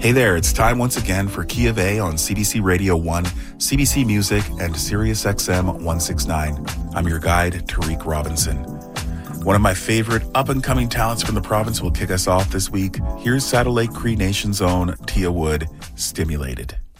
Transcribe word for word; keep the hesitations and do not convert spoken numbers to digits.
Hey there, it's time once again for Key of A on C B C Radio one, C B C Music, and Sirius X M one sixty-nine. I'm your guide, Tariq Robinson. One of my favorite up-and-coming talents from the province will kick us off this week. Here's Saddle Lake Cree Nation's own Tia Wood, Stimulated.